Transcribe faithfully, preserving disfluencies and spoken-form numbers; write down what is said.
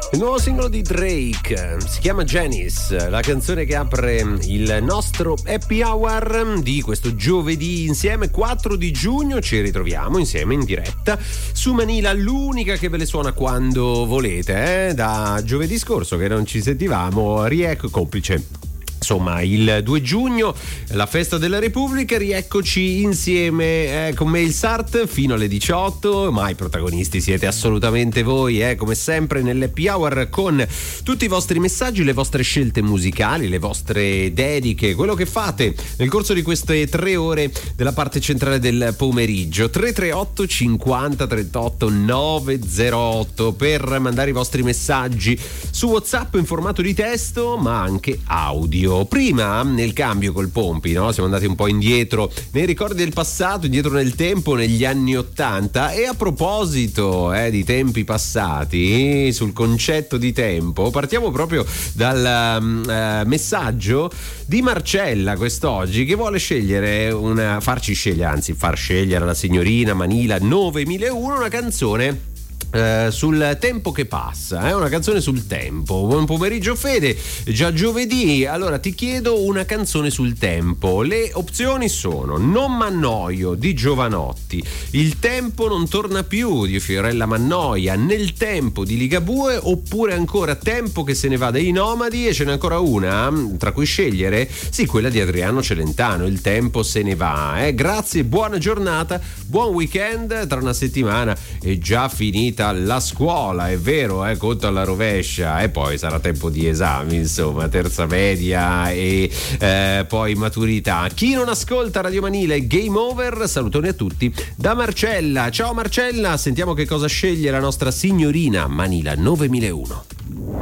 Il nuovo singolo di Drake si chiama Janice, la canzone che apre il nostro happy hour di questo giovedì insieme. Quattro di giugno ci ritroviamo insieme in diretta su Manila, l'unica che ve le suona quando volete, eh? Da giovedì scorso che non ci sentivamo, riecco complice. Insomma, il due giugno, la festa della Repubblica, rieccoci insieme eh, con Mail Sart fino alle diciotto, ma i protagonisti siete assolutamente voi, eh, come sempre nell'happy hour, con tutti i vostri messaggi, le vostre scelte musicali, le vostre dediche, quello che fate nel corso di queste tre ore della parte centrale del pomeriggio. Tre tre otto cinquanta trentotto novecentotto per mandare i vostri messaggi su WhatsApp in formato di testo ma anche audio. Prima, nel cambio col Pompi, no? Siamo andati un po' indietro nei ricordi del passato, indietro nel tempo, negli anni ottanta. E a proposito eh, di tempi passati, sul concetto di tempo, partiamo proprio dal uh, messaggio di Marcella quest'oggi, che vuole scegliere una, farci scegliere, anzi far scegliere alla signorina Manila novemilauno una canzone Uh, sul tempo che passa, è eh? una canzone sul tempo. Buon pomeriggio Fede, già giovedì, allora ti chiedo una canzone sul tempo. Le opzioni sono Non m'annoio di Giovanotti, Il tempo non torna più di Fiorella Mannoia, Nel tempo di Ligabue, oppure ancora Tempo che se ne va dei Nomadi. E ce n'è ancora una tra cui scegliere, sì, quella di Adriano Celentano, Il tempo se ne va. eh? Grazie, buona giornata, buon weekend. Tra una settimana è già finita la scuola, è vero, eh, conto alla rovescia, e poi sarà tempo di esami, insomma, terza media e eh, poi maturità. Chi non ascolta Radio Manila è game over. Salutoni a tutti da Marcella. Ciao Marcella, sentiamo che cosa sceglie la nostra signorina Manila novemilauno.